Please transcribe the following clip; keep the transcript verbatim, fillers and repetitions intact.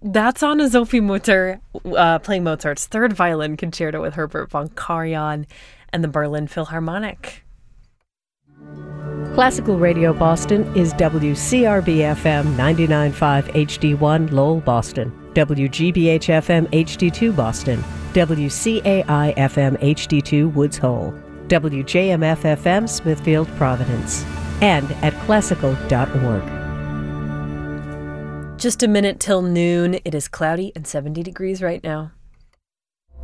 That's Anna Sophie Mutter uh, playing Mozart's Third Violin Concerto with Herbert von Karajan and the Berlin Philharmonic. Classical Radio Boston is W C R B F M ninety-nine point five H D one Lowell, Boston, W G B H F M H D two Boston, W C A I F M H D two Woods Hole, W J M F F M Smithfield, Providence, and at classical dot org. Just a minute till noon. It is cloudy and seventy degrees right now.